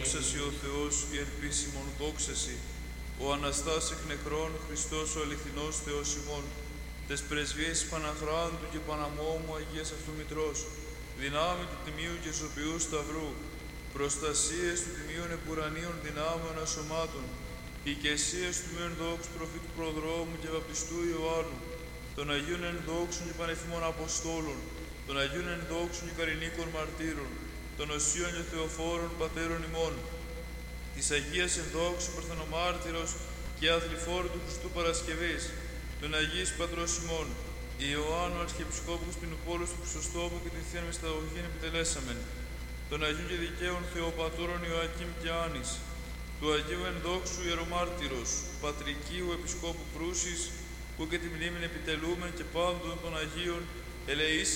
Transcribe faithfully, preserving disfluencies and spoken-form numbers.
Δόξασι ο Θεός, η ελπίσιμον δόξασι, ο Αναστάς εκ νεκρών, Χριστός ο αληθινός Θεός ημών, τες πρεσβείες Παναχράντου και Παναμόμου Αγίας Αυτού Μητρός, δυνάμει του Τιμίου και Σωπιού Σταυρού, προστασίες του Τιμίων Επουρανίων δυνάμεων ασωμάτων, οικεσίες του Τιμίων Δόξου Προφήτου Προδρόμου και Βαπτιστού Ιωάννου, των Αγίων Ενδόξων και Πανεφήμων Αποστόλων, των Αγίων Ενδόξων και Καρινίκων Μαρτύρων, των Οσίων και Θεοφόρων Πατέρων ημών, της Αγίας Ενδόξου Παρθενομάρτυρος και Αθληφόρου του Χριστού Παρασκευής, των Αγίης Πατρός ημών, Ιωάννου Αρχιεπισκόπου Σπινουπόλους του Χρυσοστόμου και τη Θεία Μυσταγωγήν επιτελέσαμεν, των Αγίων και Δικαίων Θεοπατώρων Ιωακήμ και Άνης, του Αγίου Ενδόξου Ιερομάρτυρος, Πατρικίου Επισκόπου Προύσης, που και τη μνήμην επιτελούμεν και πάντων των Αγίων, ελεήσει